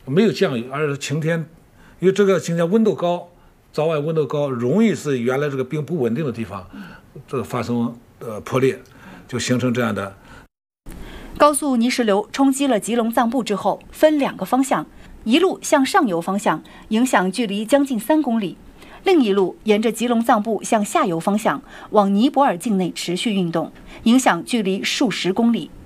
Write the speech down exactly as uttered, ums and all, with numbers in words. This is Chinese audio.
没有降雨，而是晴天，因为这个今天温度高，早晚温度高，容易是原来这个冰不稳定的地方，这个发生呃破裂，就形成这样的。 高速泥石流冲击了吉隆藏布之后，分两个方向，一路向上游方向，影响距离将近三公里；另一路沿着吉隆藏布向下游方向，往尼泊尔境内持续运动，影响距离数十公里。